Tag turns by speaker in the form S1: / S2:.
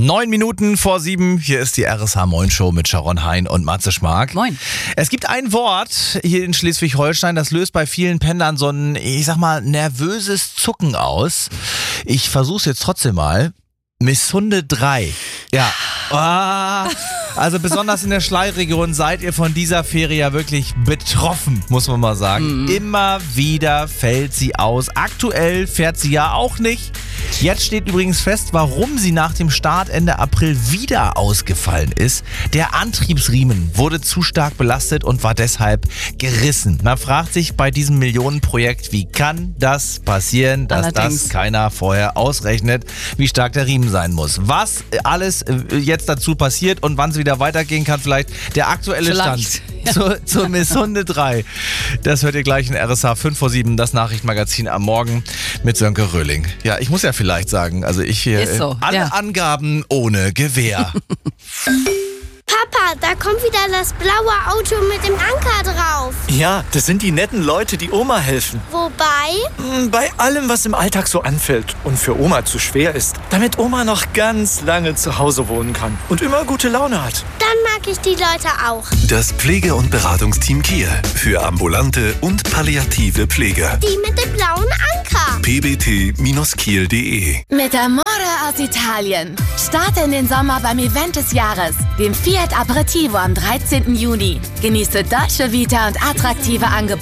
S1: 9 Minuten vor 7, hier ist die RSH Moin Show mit Sharon Hein und Matze Schmark.
S2: Moin.
S1: Es gibt ein Wort hier in Schleswig-Holstein, das löst bei vielen Pendlern so ein, ich sag mal, nervöses Zucken aus. Ich versuch's jetzt trotzdem mal. Misshunde 3. Ja. Also besonders in der Schleiregion seid ihr von dieser Ferie ja wirklich betroffen, muss man mal sagen. Immer wieder fällt sie aus. Aktuell fährt sie ja auch nicht. Jetzt steht übrigens fest, warum sie nach dem Start Ende April wieder ausgefallen ist. Der Antriebsriemen wurde zu stark belastet und war deshalb gerissen. Man fragt sich bei diesem Millionenprojekt, wie kann das passieren, dass das keiner vorher ausrechnet, wie stark der Riemen sein muss. Was alles jetzt dazu passiert und wann es wieder weitergehen kann, vielleicht der aktuelle Stand zur Misshunde 3. Das hört ihr gleich in RSH 5 vor 7, das Nachrichtenmagazin am Morgen mit Sönke Röhling. Ja, ich muss ja vielleicht sagen, also ich hier alle Angaben ohne Gewähr.
S3: Papa, da kommt wieder das blaue Auto mit dem Anker drauf.
S4: Ja, das sind die netten Leute, die Oma helfen.
S3: Wobei?
S4: Bei allem, was im Alltag so anfällt und für Oma zu schwer ist, damit Oma noch ganz lange zu Hause wohnen kann und immer gute Laune hat.
S3: Dann mag ich die Leute auch.
S5: Das Pflege- und Beratungsteam Kiel für ambulante und palliative Pflege.
S3: Die mit dem blauen Anker.
S5: pbt-kiel.de.
S6: Mit Amore aus Italien. Starte in den Sommer beim Event des Jahres, dem Fiat Aperitivo am 13. Juni. Genieße Dolce Vita und attraktive Angebote